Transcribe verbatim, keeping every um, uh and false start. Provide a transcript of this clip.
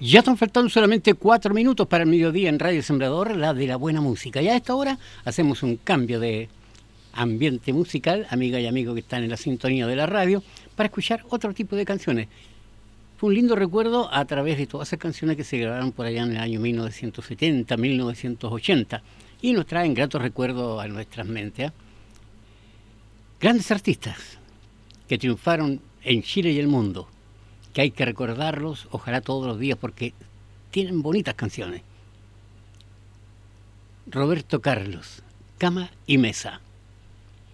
Ya están faltando solamente cuatro minutos para el mediodía en Radio Sembrador, la de la buena música. Ya a esta hora hacemos un cambio de ambiente musical, amiga y amigo que están en la sintonía de la radio, para escuchar otro tipo de canciones. Fue un lindo recuerdo a través de todas esas canciones que se grabaron por allá en el año mil novecientos setenta, mil novecientos ochenta, y nos traen gratos recuerdos a nuestras mentes, ¿eh? Grandes artistas que triunfaron en Chile y el mundo, que hay que recordarlos, ojalá todos los días, porque tienen bonitas canciones. Roberto Carlos, Cama y Mesa.